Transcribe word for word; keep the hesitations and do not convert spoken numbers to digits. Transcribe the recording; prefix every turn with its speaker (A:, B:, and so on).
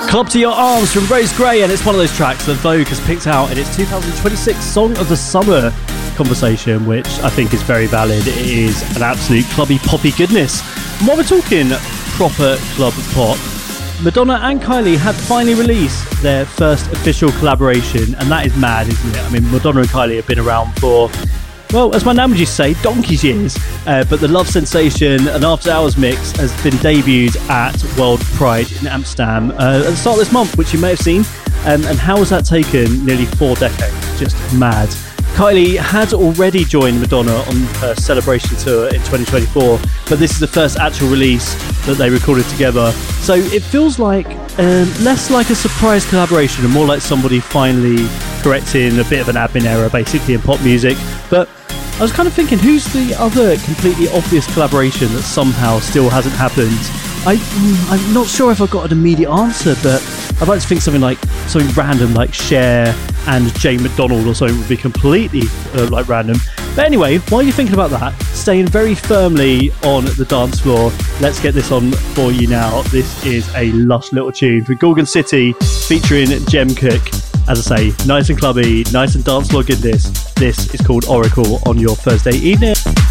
A: Club to Your Arms from Rose Gray, and it's one of those tracks that Vogue has picked out in its two thousand twenty-six Song of the Summer conversation, which I think is very valid. It is an absolute clubby poppy goodness. And while we're talking proper club pop, Madonna and Kylie had finally released their first official collaboration, and that is mad, isn't it? I mean, Madonna and Kylie have been around for, well, as my nan would used to say, donkey's years, uh, but the Love Sensation and After Hours mix has been debuted at World Pride in Amsterdam uh, at the start of this month, which you may have seen. Um, and how has that taken nearly four decades? Just mad. Kylie had already joined Madonna on her Celebration tour in twenty twenty-four, but this is the first actual release that they recorded together. So it feels like um, less like a surprise collaboration and more like somebody finally correcting a bit of an admin error, basically, in pop music. But I was kind of thinking, who's the other completely obvious collaboration that somehow still hasn't happened? I, I'm not sure if I've got an immediate answer, but I'd like to think something like something random like Cher and Jane McDonald or something would be completely uh, like random. But anyway, while you're thinking about that, staying very firmly on the dance floor, let's get this on for you now. This is a lush little tune from Gorgon City featuring Jem Cook. As I say, nice and clubby, nice and dance floor goodness. This is called Oracle on your Thursday evening.